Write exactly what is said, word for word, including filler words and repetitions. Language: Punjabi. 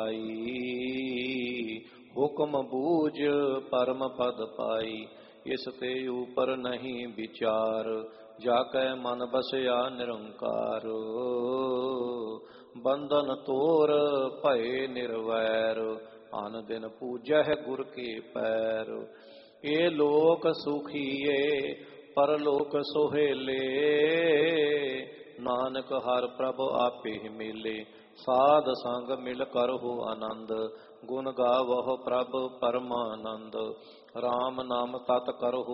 ਹੁਕਮ ਬੂਝ ਪਰਮ ਪਦ ਪਾਈ। ਇਸ ਤੇ ਉਪਰ ਨਹੀਂ ਵਿਚਾਰ, ਜਾ ਕੈ ਮਨ ਬਸਿਆ ਨਿਰੰਕਾਰ। ਬੰਧਨ ਤੋਰ ਭਏ ਨਿਰਵੈਰ, ਅਨ ਦਿਨ ਪੂਜਹਿ ਗੁਰ ਕੇ ਪੈਰ। ਇਹ ਲੋਕ ਸੁਖੀਏ ਪਰਲੋਕ ਸੁਹੇਲੇ, ਨਾਨਕ ਹਰ ਪ੍ਰਭ ਆਪੇ ਮਿਲੇ। ਸਾਧ ਸੰਗ ਮਿਲ ਕਰਹੁ ਆਨੰਦ, ਗੁਣ ਗਾਵਹੁ ਪ੍ਰਭ ਪਰਮਾਨੰਦ। RAM ਨਾਮ ਤਤ ਕਰਹੁ